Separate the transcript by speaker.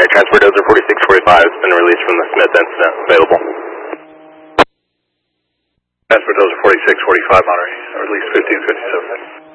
Speaker 1: Transport Dozer 4645 has been released from the Smith incident. Available.
Speaker 2: Transport Dozer 4645, Monterey, release 1557.